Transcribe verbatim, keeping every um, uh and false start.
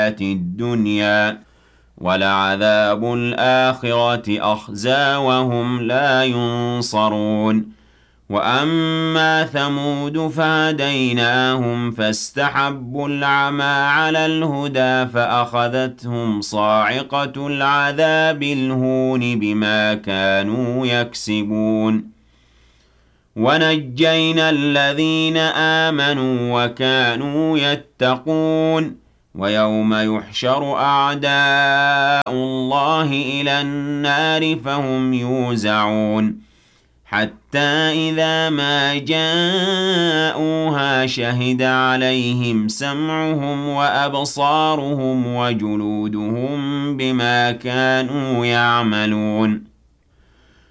الْحَيَاةِ الدُّنْيَا وَلَعَذَابُ الْآخِرَةِ أَخْزَىٰ وَهُمْ لَا يُنصَرُونَ وَأَمَّا ثَمُودُ فَهَدَيْنَاهُمْ فَاسْتَحَبُّوا الْعَمَىٰ عَلَى الْهُدَىٰ فَأَخَذَتْهُمْ صَاعِقَةُ الْعَذَابِ الْهُونِ بِمَا كَانُوا يَكْسِبُونَ وَنَجَّيْنَا الَّذِينَ آمَنُوا وَكَانُوا يَتَّقُونَ وَيَوْمَ يُحْشَرُ أَعْدَاءُ اللَّهِ إِلَى النَّارِ فَهُمْ يُوزَعُونَ حَتَّىٰ إِذَا مَا جَاءُوهَا شَهِدَ عَلَيْهِمْ سَمْعُهُمْ وَأَبْصَارُهُمْ وَجُلُودُهُم بِمَا كَانُوا يَعْمَلُونَ